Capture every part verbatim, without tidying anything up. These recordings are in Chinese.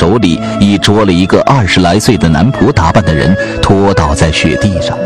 手里已捉了一个二十来岁的男仆打扮的人，拖倒在雪地上。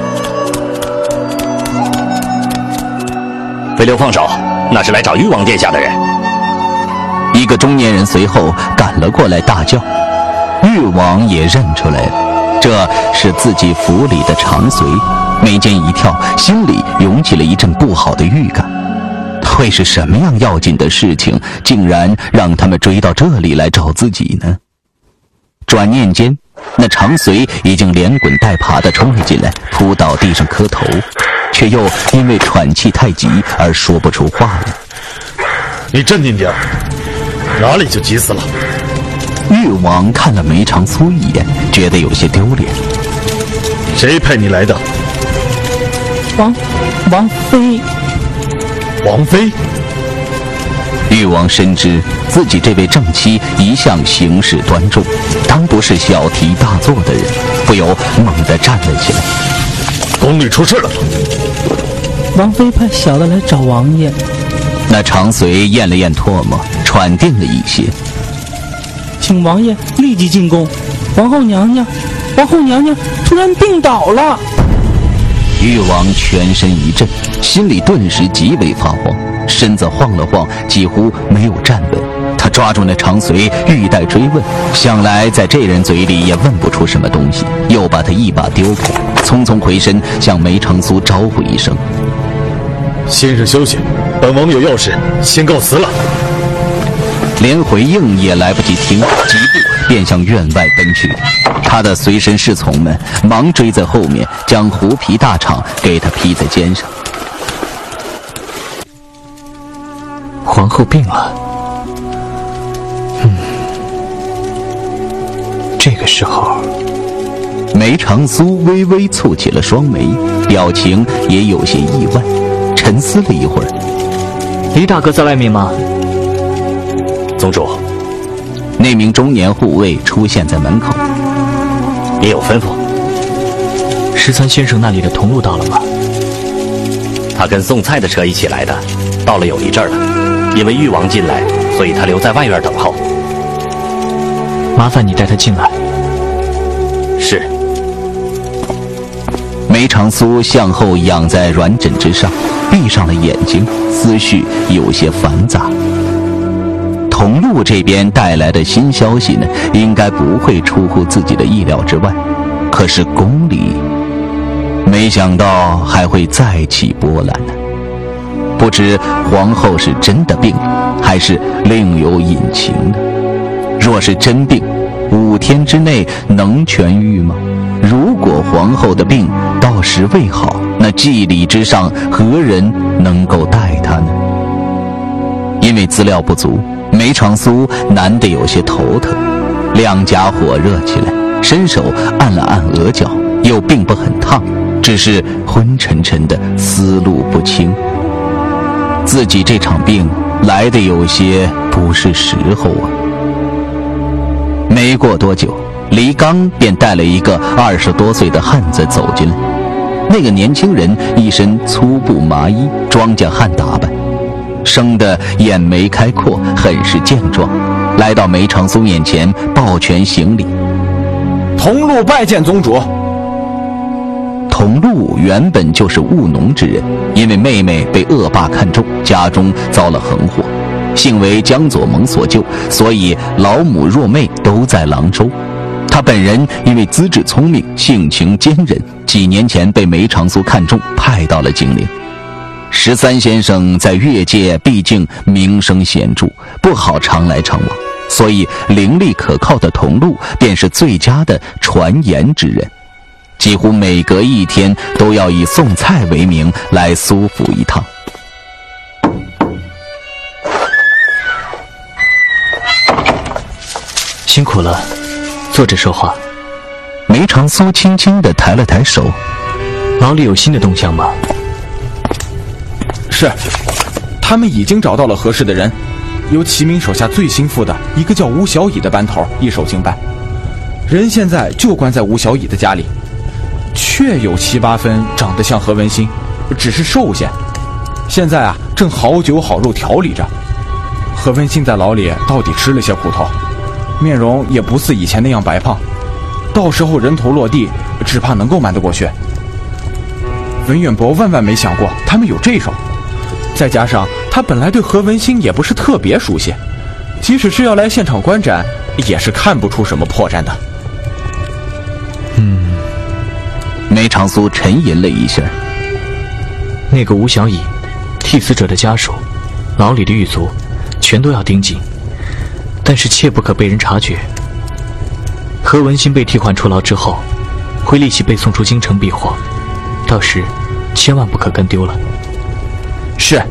飞流放手，那是来找誉王殿下的人。 一个中年人随后赶了过来，大叫。誉王也认出来了，这是自己府里的长随，眉间一跳，心里涌起了一阵不好的预感。会是什么样要紧的事情，竟然让他们追到这里来找自己呢？转念间，那长随已经连滚带爬地冲了进来，扑倒地上磕头，却又因为喘气太急而说不出话来。 你镇定点，哪里就急死了。 誉王看了梅长苏一眼，觉得有些丢脸。 谁派你来的？ 王王妃。 王妃。 誉王深知自己这位正妻一向行事端重，当不是小题大做的人，不由猛地站了起来。 宫里出事了。 王妃派小的来找王爷。 那长随咽了咽唾沫，喘定了一些。 请王爷立即进宫，皇后娘娘，皇后娘娘突然病倒了。 誉王全身一震，心里顿时极为发慌，身子晃了晃，几乎没有站稳。他抓住那长随，欲待追问，想来在这人嘴里也问不出什么东西，又把他一把丢开，匆匆回身向梅长苏招呼一声： 先生休息，本王有要事，先告辞了。 连回应也来不及听，几步便向院外奔去。他的随身侍从们忙追在后面，将狐皮大氅给他披在肩上。 皇后病了。嗯，这个时候， 梅长苏微微蹙起了双眉，表情也有些意外，沉思了一会儿。 黎大哥在外面吗？ 宗主， 那名中年护卫出现在门口。 也有吩咐。 十三先生那里的铜鹿到了吗？ 他跟送菜的车一起来的，到了有一阵了。因为誉王进来，所以他留在外院等候。 麻烦你带他进来。 是。 梅长苏向后仰在软枕之上，闭上了眼睛，思绪有些繁杂。桐路这边带来的新消息呢，应该不会出乎自己的意料之外。可是宫里，没想到还会再起波澜呢。不知皇后是真的病了，还是另有隐情呢？若是真病，五天之内能痊愈吗？如果皇后的病到时未好，那祭礼之上何人能够代她呢？因为资料不足，梅长苏难得有些头疼，两颊火热起来，伸手按了按额角，又并不很烫，只是昏沉沉的，思路不清。自己这场病来得有些不是时候啊。没过多久，黎刚便带了一个二十多岁的汉子走进来。那个年轻人一身粗布麻衣，庄稼汉打扮，生得眼眉开阔，很是健壮，来到梅长苏面前抱拳行礼。 桐路拜见宗主。 桐路原本就是务农之人，因为妹妹被恶霸看中，家中遭了横祸，幸为江左盟所救，所以老母弱妹都在郎州。他本人因为资质聪明，性情坚韧，几年前被梅长苏看中，派到了金陵。十三先生在越界毕竟名声显著，不好常来常往，所以伶俐可靠的桐路便是最佳的传言之人，几乎每隔一天都要以送菜为名来苏府一趟。 辛苦了，坐着说话。 梅长苏轻轻地抬了抬手。 牢里有新的动向吗？ 是，他们已经找到了合适的人，由齐明手下最心腹的一个叫吴小乙的班头一手经办，人现在就关在吴小乙的家里，确有七八分长得像何文新，只是瘦些。现在啊，正好酒好肉调理着。何文新在牢里到底吃了些苦头， 面容也不似以前那样白胖，到时候人头落地，只怕能够瞒得过去。文远博万万没想过他们有这手，再加上他本来对何文新也不是特别熟悉，即使是要来现场观展，也是看不出什么破绽的。 嗯，梅长苏沉吟了一下。 那个吴小乙，替死者的家属，牢里的狱卒，全都要盯紧，但是切不可被人察觉。何文新被替换出牢之后，会立即被送出京城避祸，到时千万不可跟丢了。 是。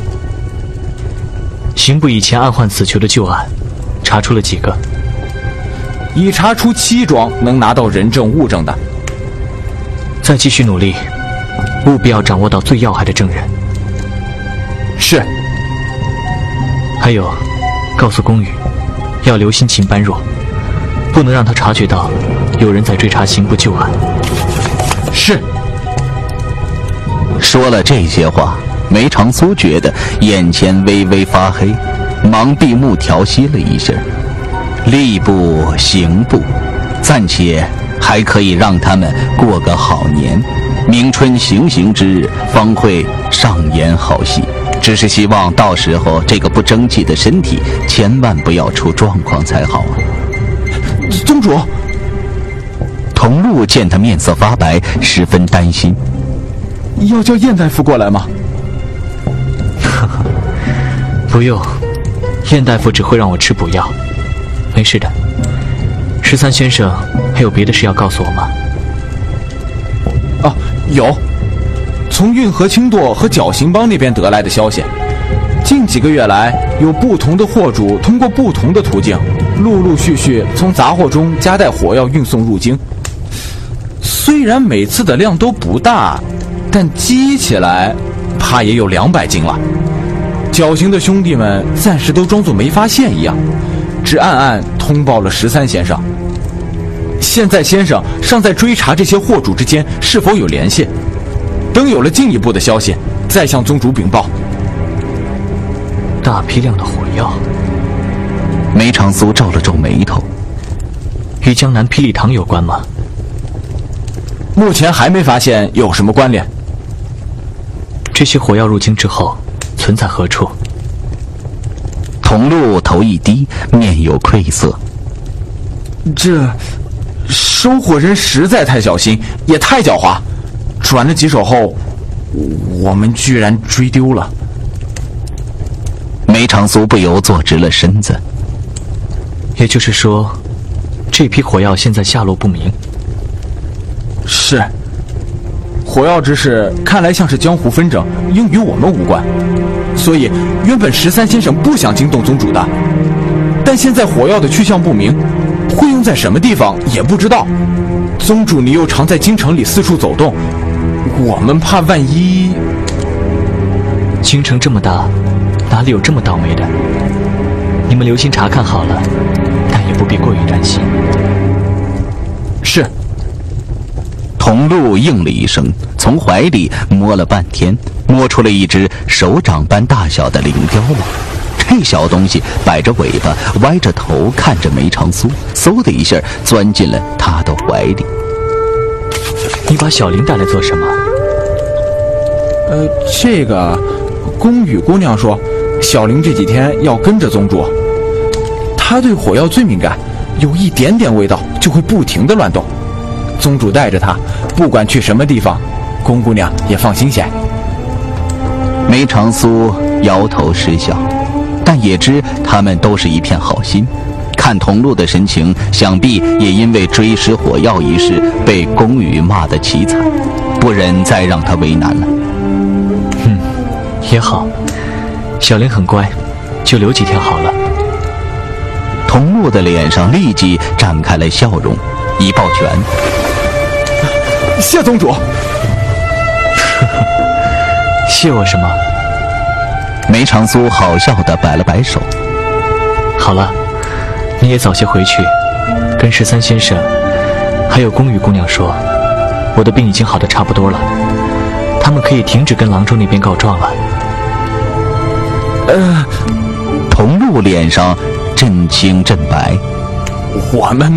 刑部以前暗换死囚的旧案，查出了几个？ 已查出七桩能拿到人证物证的。 再继续努力，务必要掌握到最要害的证人。 是。 还有，告诉宫羽，要留心秦般若，不能让他察觉到有人在追查刑部旧案。 是。 说了这些话，梅长苏觉得眼前微微发黑，忙闭目调息了一下。吏部、刑部，暂且还可以让他们过个好年，明春行刑之日方会上演好戏。只是希望到时候这个不争气的身体千万不要出状况才好啊。 宗主， 童路见他面色发白，十分担心。 要叫燕大夫过来吗？ 不用，燕大夫只会让我吃补药，没事的。十三先生还有别的事要告诉我吗？ 哦，有。从运河清舵和绞刑帮那边得来的消息，近几个月来，有不同的货主通过不同的途径，陆陆续续从杂货中夹带火药运送入京。虽然每次的量都不大，但积起来怕也有两百斤了。绞刑的兄弟们暂时都装作没发现一样，只暗暗通报了十三先生。现在先生尚在追查这些货主之间是否有联系，等有了进一步的消息，再向宗主禀报。 大批量的火药， 梅长苏皱了皱眉头。 与江南霹雳堂有关吗？ 目前还没发现有什么关联。 这些火药入京之后，存在何处？ 童路头一低，面有愧色。 这收货人实在太小心，也太狡猾。转了几手后，我们居然追丢了。 梅长苏不由坐直了身子。 也就是说，这批火药现在下落不明。 是。火药之事看来像是江湖纷争，应与我们无关。所以原本十三先生不想惊动宗主的，但现在火药的去向不明，会用在什么地方也不知道。宗主你又常在京城里四处走动，我们怕万一…… 京城这么大，哪里有这么倒霉的？你们留心查看好了，但也不必过于担心。 是。 童路应了一声，从怀里摸了半天，摸出了一只手掌般大小的灵雕来。这小东西摆着尾巴，歪着头看着梅长苏，嗖的一下钻进了他的怀里。 你把小玲带来做什么？ 呃，这个宫羽姑娘说，小玲这几天要跟着宗主。她对火药最敏感，有一点点味道就会不停地乱动。宗主带着她，不管去什么地方，宫姑娘也放心些。 梅长苏摇头失笑，但也知他们都是一片好心。看童路的神情，想必也因为追尸火药一事被宫羽骂得凄惨，不忍再让他为难了。 嗯，也好，小玲很乖，就留几天好了。 童路的脸上立即展开了笑容，一抱拳：“ 谢宗主。” 谢我什么？ 梅长苏好笑地摆了摆手。 好了，你也早些回去，跟十三先生还有宫羽姑娘说，我的病已经好得差不多了，他们可以停止跟郎中那边告状了。 呃， 童路脸上震青震白。 我们